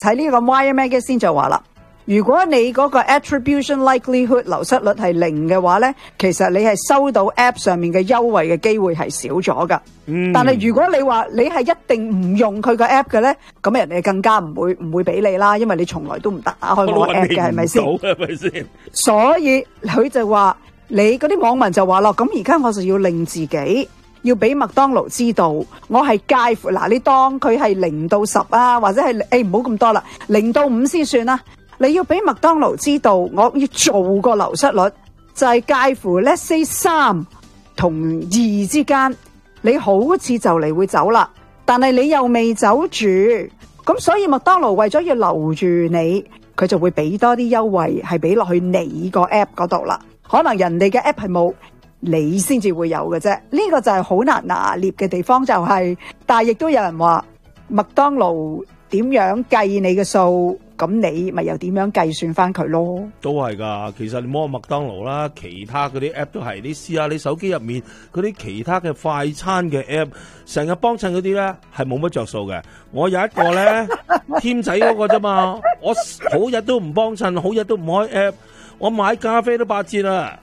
睇呢個 Wire Magazine 就話啦，如果你嗰個 attribution likelihood 流失率係零嘅話呢，其實你係收到 app 上面嘅優惠嘅機會係少咗噶。但係如果你話你係一定唔用佢個 app 嘅呢，咁人哋更加唔會俾你啦，因為你從來都唔打開我 app 嘅，係咪先？ 係咪先？ 所以佢就話，你嗰啲網民就話咯，咁而家我就要令自己。要俾麥當勞知道，我係介乎嗱，你當佢係0到10啊，或者係唔好咁多啦，0到5先算啦。你要俾麥當勞知道，我要做個流失率就係介乎 let's say 3同2之間。你好似就嚟會走啦，但係你又未走住，咁所以麥當勞為咗要留住你，佢就會俾多啲優惠，係俾落去你個 app 嗰度啦。可能人哋嘅 app 係冇。你先至會有嘅啫，呢個就係好難拿捏嘅地方，就係，但係亦都有人話麥當勞點樣計你嘅數，咁你咪又點樣計算翻佢咯？ 都係㗎，其實你摸麥當勞啦，其他嗰啲 app 都係，你試下你手機入面嗰啲其他嘅快餐嘅 app，成日幫襯嗰啲咧係冇乜着數嘅。我有一個咧添仔嗰個啫嘛，我好日都唔幫襯，好日都唔開 app，我買咖啡都8折啦。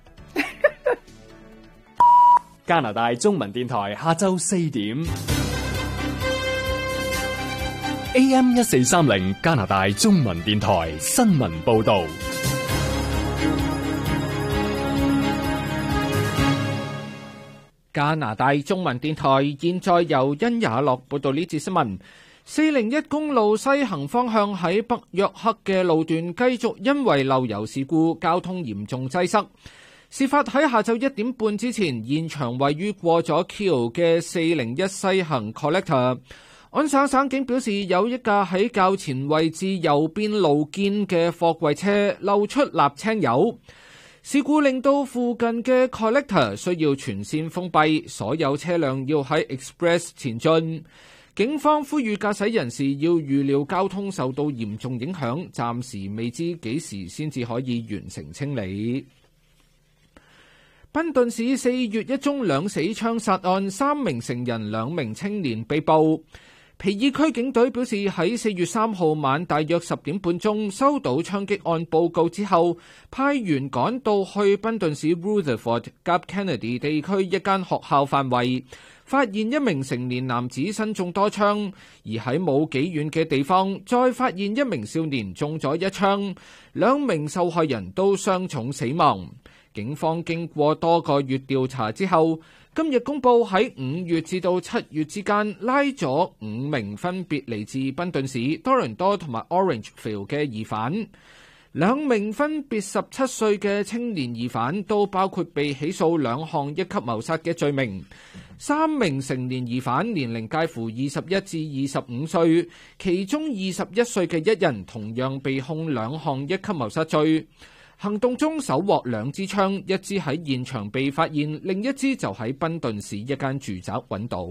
加拿大中文電台下晝4點 AM 1430加拿大中文電台新聞報道。 加拿大中文電台現在由殷雅樂報道呢節新聞。401公路西行方向喺北約克嘅路段繼續因為漏油事故，交通嚴重擠塞。事發喺下晝1點半之前，現場位於過咗橋嘅401西行 Collector。安省省警表示，有一架喺較前位置右邊路肩嘅貨櫃車漏出瀝青油，事故令到附近嘅 Collector 需要全線封閉，所有車輛要喺 Express 前進。警方呼籲駕駛人士要預料交通受到嚴重影響，暫時未知幾時先至可以完成清理。賓頓市4月一宗兩死槍殺案，3名成人2名青年被捕。皮爾區警隊表示，喺4月3號晚大約10點半鐘收到槍擊案報告之後，派員趕到去賓頓市 Rutherford 夾 Kennedy 地區一間學校範圍，發現一名成年男子身中多槍，而喺冇幾遠嘅地方再發現一名少年中咗1槍，2名受害人都傷重死亡。警方經過多個月調查之後，今日公佈喺5月至到7月之間拉咗5名分別嚟自賓頓市、多倫多同埋 Orangeville 嘅疑犯。2名分別17歲嘅青年疑犯都包括被起訴2項一級謀殺嘅罪名。3名成年疑犯年齡介乎21至25歲，其中21歲嘅一人同樣被控2項一級謀殺罪。行動中搜獲2支槍，一支喺現場被發現，另一支就喺賓頓市一間住宅揾到。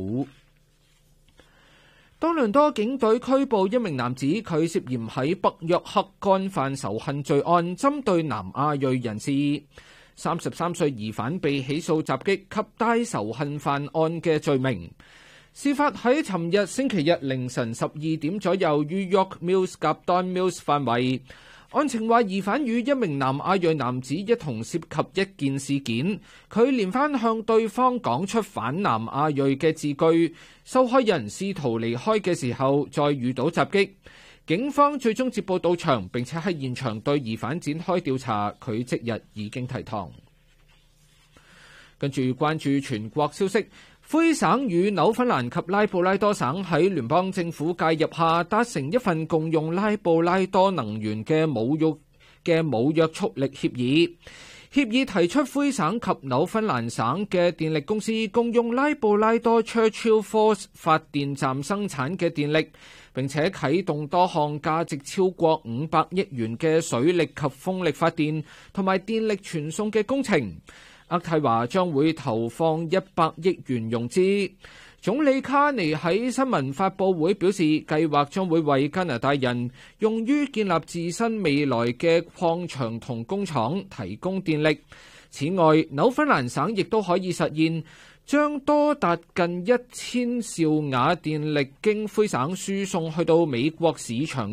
多倫多警隊拘捕一名男子，佢涉嫌喺北約克干犯仇恨罪案，針對南亞裔人士。33歲疑犯被起訴襲擊及帶仇恨犯案嘅罪名。事發喺尋日星期日凌晨12點左右，於 York Mills 及 Don Mills 範圍。案情話，疑犯與一名南亞裔男子一同涉及一件事件，佢連番向對方講出反南亞裔嘅字句，受害人試圖離開嘅時候再遇到襲擊。警方最終接報到場，並且喺現場對疑犯展開調查，佢即日已經提堂。跟住關注全國消息。魁省與紐芬蘭及拉布拉多省喺聯邦政府介入下達成一份共用拉布拉多能源嘅冇約束力協議。協議提出魁省及紐芬蘭省嘅電力公司共用拉布拉多 Churchill Falls 發電站生產嘅電力，並且啟動多項價值超過500億元嘅水力及風力發電同埋電力傳送嘅工程。渥太華將會投放100億元融資。總理卡尼喺新聞發佈會表示，計劃將會為加拿大人用於建立自身未來嘅礦場同工廠提供電力。此外，紐芬蘭省亦都可以實現將多達近1000兆瓦電力經魁省輸送去到美國市場。